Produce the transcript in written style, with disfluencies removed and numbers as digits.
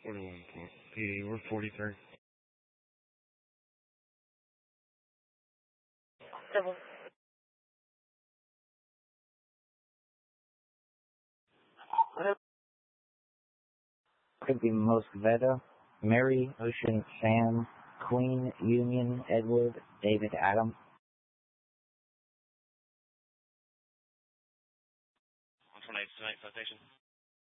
41 point. PD, we're 43. Civil. Could be Mosqueda, Mary, Ocean, Sam, Queen, Union, Edward, David, Adam. 128 tonight, citation.